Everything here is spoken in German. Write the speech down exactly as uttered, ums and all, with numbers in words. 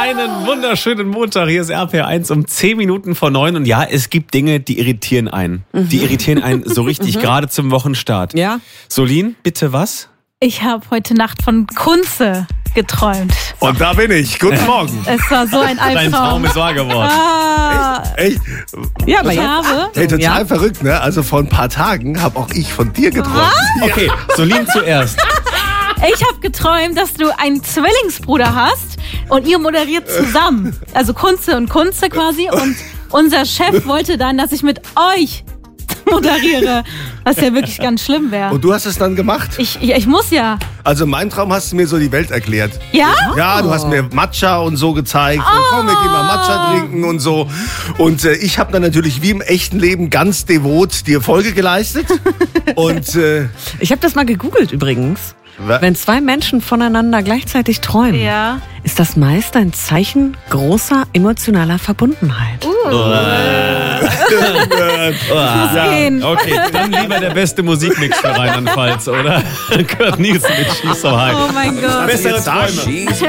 Einen wunderschönen Montag. Hier ist R P R eins um zehn Minuten vor neun. Und ja, es gibt Dinge, die irritieren einen. Mhm. Die irritieren einen so richtig, mhm. gerade zum Wochenstart. Ja. Solin, bitte was? Ich habe heute Nacht von Kunze geträumt. Und da bin ich. Guten Morgen. Es war so ein Albtraum. Dein Traum ist wahr geworden. Ah. Echt? Echt? Ja, aber ich jetzt. habe... Hey, total Ja. verrückt, ne? Also vor ein paar Tagen habe auch ich von dir geträumt. Was? Okay, Solin zuerst. Ich habe geträumt, dass du einen Zwillingsbruder hast und ihr moderiert zusammen. Also Kunze und Kunze quasi. Und unser Chef wollte dann, dass ich mit euch moderiere, was ja wirklich ganz schlimm wäre. Und du hast es dann gemacht? Ich, ich, ich muss ja. Also mein Traum hast du mir so die Welt erklärt. Ja? Ja, du hast mir Matcha und so gezeigt. Und komm, wir gehen mal Matcha trinken und so. Und äh, ich habe dann natürlich wie im echten Leben ganz devot dir Folge geleistet. Und äh, Ich habe das mal gegoogelt übrigens. wa- Wenn zwei Menschen voneinander gleichzeitig träumen, Ja. ist das meist ein Zeichen großer emotionaler Verbundenheit. Gehen. Okay, dann lieber der beste Musikmix für Rheinland-Pfalz, oder? Kurt Nielsen mit She's So High. Oh mein Gott. Bessere jetzt sagen? Träume.